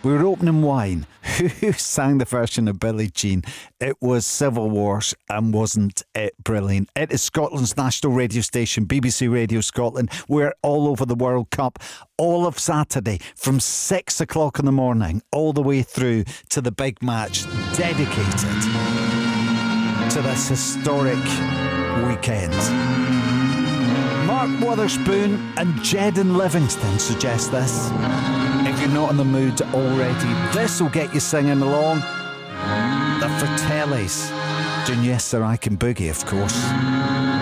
We were opening wine. Who sang the version of Billie Jean? It was Civil Wars, and wasn't it brilliant? It is Scotland's national radio station, BBC Radio Scotland. We're all over the World Cup all of Saturday from 6 o'clock in the morning all the way through to the big match dedicated to this historic weekend. Mark Wotherspoon and Jedon Livingston suggest this. If you're not in the mood already, this will get you singing along. The Fratellis doing Yes Sir I Can Boogie, of course.